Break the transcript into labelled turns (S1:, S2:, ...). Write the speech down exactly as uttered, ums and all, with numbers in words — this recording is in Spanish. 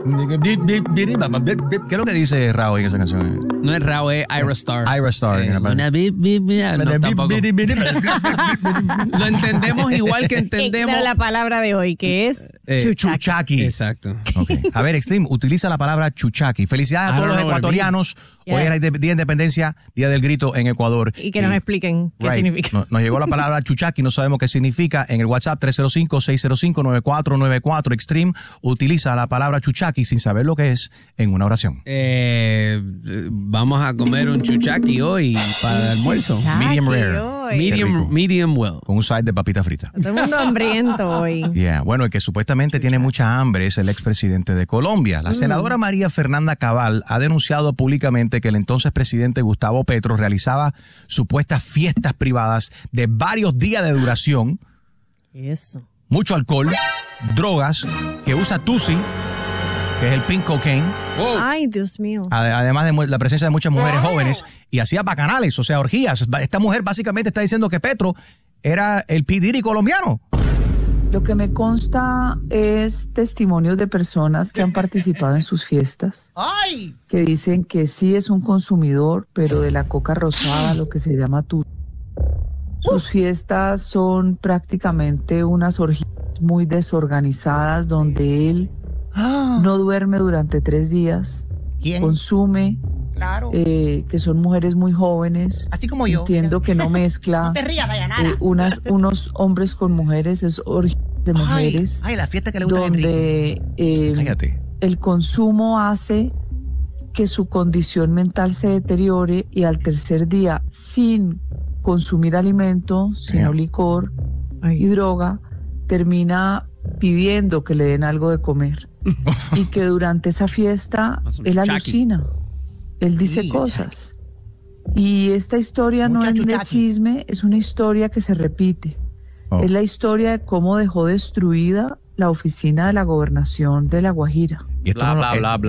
S1: ¿Qué es lo que dice Rao en esa canción?
S2: No es Rao, es Ira Star.
S1: Ira Star.
S2: Eh, una bip, bip, bip, no, tampoco. Lo entendemos igual que entendemos.
S3: Esta es la palabra de hoy, que es
S2: eh,
S3: chuchaqui.
S1: Chuchaqui.
S2: Exacto.
S1: Okay. A ver, Extreme, utiliza la palabra chuchaqui. Felicidades a todos los ecuatorianos.
S3: Yes.
S1: Hoy era Día de Independencia, Día del Grito en Ecuador.
S3: Y que nos y, expliquen qué right. significa.
S1: Nos, nos llegó la palabra chuchaqui, no sabemos qué significa. En el WhatsApp tres cero cinco, seis cero cinco, nueve cuatro nueve cuatro. Extreme utiliza la palabra chuchaqui sin saber lo que es en una oración.
S2: Eh, vamos a comer un chuchaqui hoy para el almuerzo.
S3: Chuchaqui
S1: medium rare.
S3: Hoy.
S2: Medium, medium well.
S1: Con un side de papita frita.
S3: Todo el mundo hambriento hoy.
S1: Yeah. Bueno, el que supuestamente tiene mucha hambre es el expresidente de Colombia. La mm. senadora María Fernanda Cabal ha denunciado públicamente que el entonces presidente Gustavo Petro realizaba supuestas fiestas privadas de varios días de duración.
S3: Eso.
S1: Mucho alcohol, drogas, que usa Tusi, que es el pink cocaine.
S3: Wow. Ay, Dios mío.
S1: Además de la presencia de muchas mujeres wow. jóvenes, y hacía bacanales, o sea, orgías. Esta mujer básicamente está diciendo que Petro era el P. Diddy colombiano.
S4: Lo que me consta es testimonios de personas que han participado en sus fiestas,
S1: ¡ay!
S4: Que dicen que sí es un consumidor, pero de la coca rosada, lo que se llama tu. Sus fiestas son prácticamente unas orgías muy desorganizadas donde él no duerme durante tres días.
S1: ¿Quién?
S4: Consume,
S1: claro.
S4: eh, que son mujeres muy jóvenes.
S1: Así como yo.
S4: Entiendo mira. Que no mezcla
S1: no te rías,
S4: eh, unas, unos hombres con mujeres, es orgías de mujeres.
S1: Ay, ay, la fiesta que le gusta
S4: donde eh,
S1: Cállate.
S4: El consumo hace que su condición mental se deteriore y al tercer día, sin consumir alimento, sino licor ay. Y droga, termina pidiendo que le den algo de comer. Y que durante esa fiesta él alucina, él dice sí, cosas. Y esta historia no es de chisme, es una historia que se repite. Oh. Es la historia de cómo dejó destruida la oficina de la gobernación de La Guajira.
S1: Y esto bla, no, bla, bla, bla.